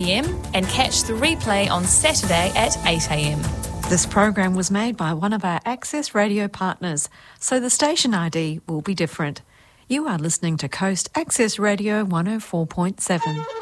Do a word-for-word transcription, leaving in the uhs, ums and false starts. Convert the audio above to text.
p m and catch the replay on Saturday at eight a m. This program was made by one of our Access Radio partners, so the station I D will be different. You are listening to Coast Access Radio one oh four point seven.